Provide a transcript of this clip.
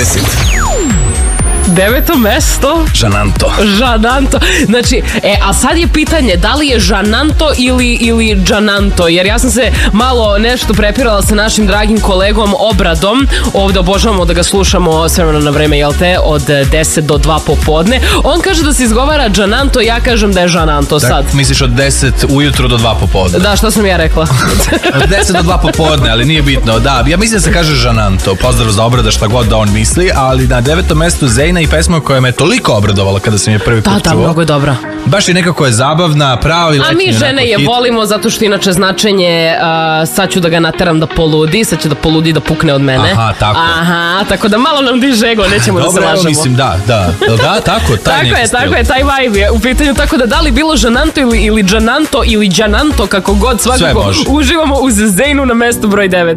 10. Deveto mesto. Žananto. Znači, a sad je pitanje da li je Žananto ili Džananto, jer ja sam se malo nešto prepirala sa našim dragim kolegom Obradom, ovde obožavamo da ga slušamo sve vremena na vreme, jel te, od 10 do 2 popodne. On kaže da se izgovara Džananto, ja kažem da je Žananto sad. Misliš od 10 ujutro do 2 popodne? Da, što sam ja rekla? Od 10 do 2 popodne, ali nije bitno. Da, ja mislim da se kaže Žananto. Pozdrav za Obrada, šta god da on misli, ali na 9. mestu Zejna i pesma koja me toliko obradovala kada sam je prvi put čuo. Da, mnogo je dobra. Baš je nekako je zabavna, pravi letnji. A mi žene je volimo zato što inače značenje sad ću da ga nateram da poludi, sad će da poludi da pukne od mene. Aha, tako. Aha, tako da malo nam diže ego, nećemo da se lažemo. Dobro, mislim, da, tako, tako je, taj vibe je u pitanju, tako da li bilo Žananto ili Džananto ili Džananto, kako god, svakako uživamo uz Zejnu na mestu broj 9.